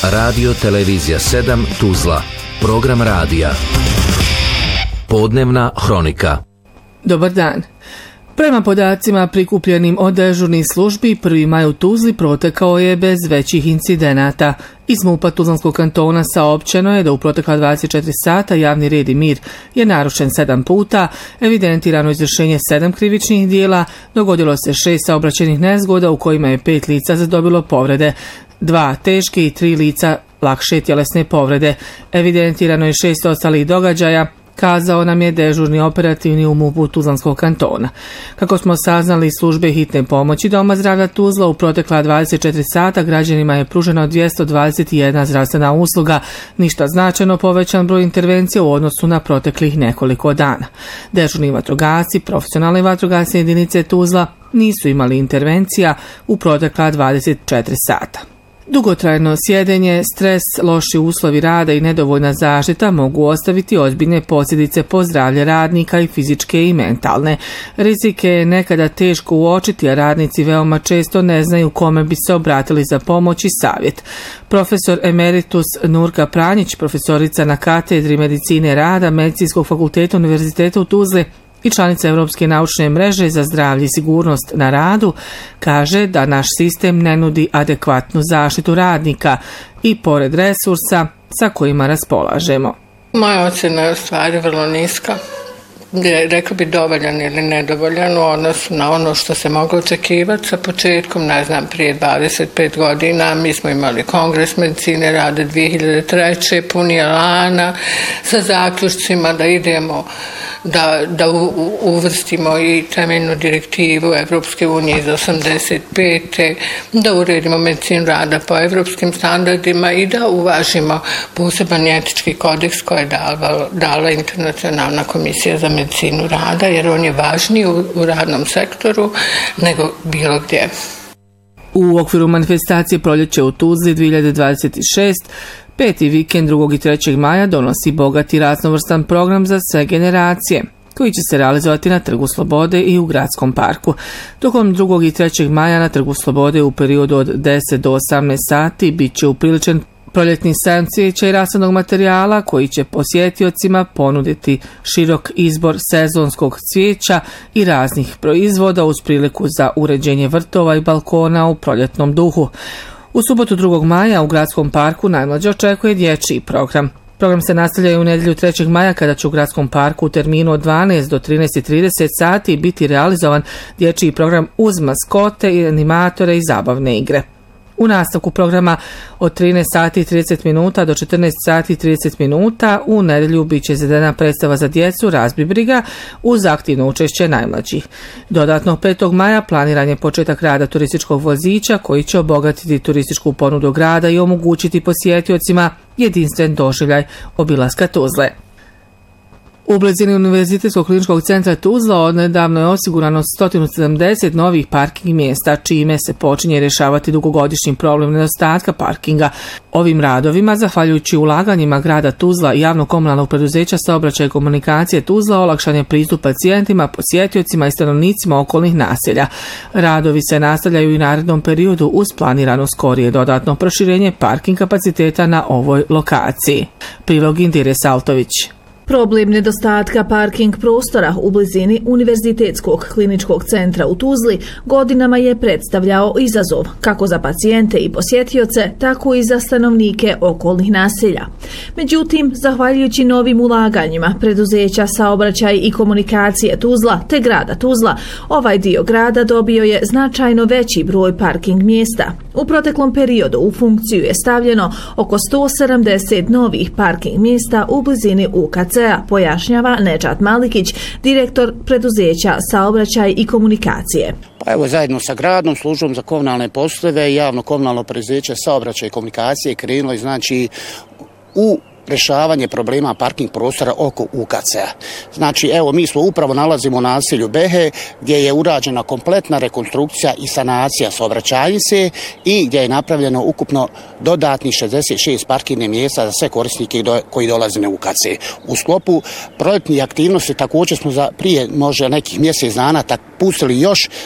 Radio Televizija 7 Tuzla. Program radija. Podnevna hronika. Dobar dan. Prema podacima prikupljenim od dežurnih službi, 1. maj u Tuzli protekao je bez većih incidenata. Iz MUP-a Tuzlanskog kantona saopćeno je da u protekla 24 sata javni red i mir je narušen 7 puta, evidentirano izvršenje 7 krivičnih dijela, dogodilo se 6 saobraćajnih nezgoda u kojima je 5 lica zadobilo povrede, 2 teške i 3 lica lakše tjelesne povrede. Evidentirano je 6 ostalih događaja, kazao nam je dežurni operativni u MUP-u Tuzlanskog kantona. Kako smo saznali iz službe hitne pomoći Doma zdravlja Tuzla, u protekla 24 sata građanima je pruženo 221 zdravstvena usluga, ništa značajno povećan broj intervencija u odnosu na proteklih nekoliko dana. Dežurni vatrogasci, profesionalne vatrogasne jedinice Tuzla nisu imali intervencija u protekla 24 sata. Dugotrajno sjedenje, stres, loši uslovi rada i nedovoljna zaštita mogu ostaviti ozbiljne posljedice po zdravlje radnika i fizičke i mentalne. Rizike je nekada teško uočiti, a radnici veoma često ne znaju kome bi se obratili za pomoć i savjet. Profesor emeritus Nurka Pranjić, profesorica na katedri medicine rada Medicinskog fakulteta Univerziteta u Tuzli i članica Europske naučne mreže za zdravlje i sigurnost na radu, kaže da naš sistem ne nudi adekvatnu zaštitu radnika i pored resursa sa kojima raspolažemo. Moja ocjena je u stvari vrlo niska. Rekao bi dovoljan ili nedovoljan u odnosu na ono što se moglo očekivati sa početkom, ne znam, prije 25 godina. Mi smo imali Kongres medicine rada 2003. puni elana sa zaključcima da idemo da uvrstimo i temeljnu direktivu Evropske unije iz 85. da uredimo medicinu rada po evropskim standardima i da uvažimo poseban etički kodeks koji je dala Internacionalna komisija za medicinu rada, jer on je važniji u radnom sektoru nego bilo gdje. U okviru manifestacije Proljeće u Tuzli 2026, 5. vikend 2. i 3. maja donosi bogat i raznovrstan program za sve generacije, koji će se realizovati na Trgu Slobode i u Gradskom parku. Tokom 2. i 3. maja na Trgu Slobode u periodu od 10 do 18 sati bit će upriličen proljetni sajam cvijeća i rasadnog materijala koji će posjetiocima ponuditi širok izbor sezonskog cvijeća i raznih proizvoda uz priliku za uređenje vrtova i balkona u proljetnom duhu. U subotu 2. maja u Gradskom parku najmlađe očekuje dječji program. Program se nastavlja i u nedjelju 3. maja kada će u Gradskom parku u terminu od 12 do 13:30 sati biti realizovan dječji program uz maskote i animatore i zabavne igre. U nastavku programa od 13 sati i 30 minuta do 14 sati i 30 minuta u nedjelju bit će izvedena predstava za djecu Razbi briga uz aktivno učešće najmlađih. Dodatno 5. maja planiran je početak rada turističkog vozića koji će obogatiti turističku ponudu grada i omogućiti posjetiocima jedinstven doživljaj obilaska Tuzle. U blizini Univerzitetskog kliničkog centra Tuzla odnedavno je osigurano 170 novih parking mjesta, čime se počinje rješavati dugogodišnji problem nedostatka parkinga. Ovim radovima, zahvaljujući ulaganjima grada Tuzla i javno-komunalnog preduzeća Saobraćaj i komunikacije Tuzla, olakšan je pristup pacijentima, posjetiocima i stanovnicima okolnih naselja. Radovi se nastavljaju i narednom periodu uz planirano skorije dodatno proširenje parking kapaciteta na ovoj lokaciji. Prilog Indire Saltović. Problem nedostatka parking prostora u blizini Univerzitetskog kliničkog centra u Tuzli godinama je predstavljao izazov kako za pacijente i posjetioce, tako i za stanovnike okolnih naselja. Međutim, zahvaljujući novim ulaganjima preduzeća Saobraćaj i komunikacije Tuzla te grada Tuzla, ovaj dio grada dobio je značajno veći broj parking mjesta. U proteklom periodu u funkciju je stavljeno oko 170 novih parking mjesta u blizini UKC-a, pojašnjava Nedžad Malikić, direktor preduzeća Saobraćaj i komunikacije. Pa evo, zajedno sa gradom, službom za komunalne poslove i javno-komunalno preduzeće Saobraćaj i komunikacije krenulo znači u rješavanje problema parking prostora oko UKC-a. Znači, evo, mi smo upravo nalazimo u naselju Behe, gdje je urađena kompletna rekonstrukcija i sanacija saobraćajnice i gdje je napravljeno ukupno dodatnih 66 parkirnih mjesta za sve korisnike koji dolaze na UKC. U sklopu projektnih aktivnosti također smo prije možda nekih mjesec dana pustili još